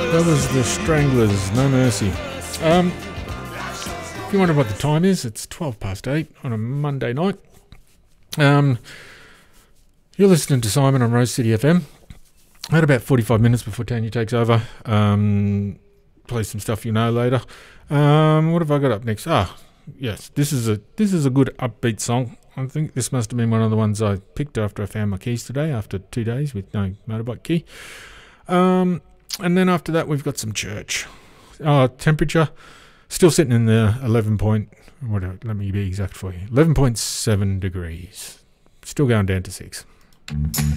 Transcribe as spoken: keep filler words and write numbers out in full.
That was the Stranglers, No Mercy. Um, if you wonder what the time is, it's twelve past eight on a Monday night. Um, you're listening to Simon on Rose City F M. I had about forty-five minutes before Tanya takes over. Um, play some stuff you know later. Um, what have I got up next? Ah, yes, this is a this is a good upbeat song. I think this must have been one of the ones I picked after I found my keys today, after two days with no motorbike key. Um, and then after that, we've got some Church. Oh, temperature, still sitting in the eleven point, whatever, let me be exact for you, eleven point seven degrees. Still going down to six.